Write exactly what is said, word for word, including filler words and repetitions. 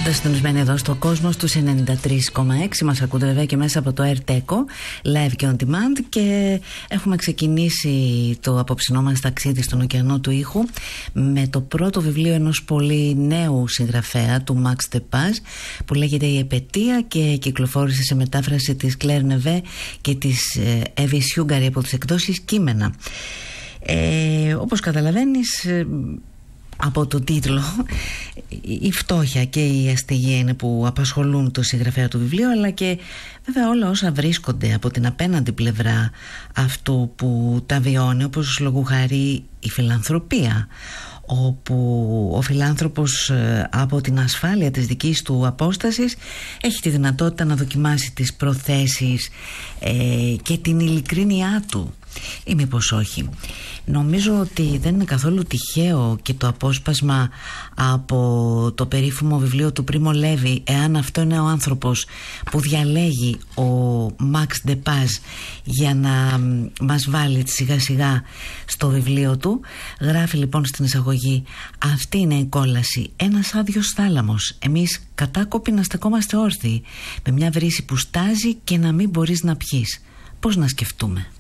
Είστε συντονισμένοι εδώ στο κόσμο στους ενενήντα τρία κόμμα έξι. Μας ακούτε βέβαια και μέσα από το AirTeco live και on demand. Και έχουμε ξεκινήσει το απόψινό μας ταξίδι στον ωκεανό του ήχου με το πρώτο βιβλίο ενός πολύ νέου συγγραφέα, του Max Depaz, που λέγεται «Η Επετεία» και κυκλοφόρησε σε μετάφραση της Claire Neve και της Εύη Σιούγκαρη από τις εκδόσεις Κείμενα. Ε, όπως καταλαβαίνεις από τον τίτλο, η φτώχεια και η αστεγία είναι που απασχολούν το συγγραφέα του βιβλίου, αλλά και βέβαια όλα όσα βρίσκονται από την απέναντι πλευρά αυτού που τα βιώνει, όπως λόγου χάρη η φιλανθρωπία, όπου ο φιλάνθρωπος από την ασφάλεια της δικής του απόστασης έχει τη δυνατότητα να δοκιμάσει τις προθέσεις ε, και την ειλικρίνειά του, ή μήπως όχι. Νομίζω ότι δεν είναι καθόλου τυχαίο και το απόσπασμα από το περίφημο βιβλίο του Πρίμο Λέβη, «Εάν αυτό είναι ο άνθρωπος», που διαλέγει ο Max Depaz για να μας βάλει σιγά σιγά στο βιβλίο του. Γράφει λοιπόν στην εισαγωγή: «Αυτή είναι η κόλαση, ένας άδειος θάλαμος. Εμείς κατάκοποι να στεκόμαστε όρθιοι, με μια βρύση που στάζει και να μην μπορείς να πιείς. Πώς να σκεφτούμε?»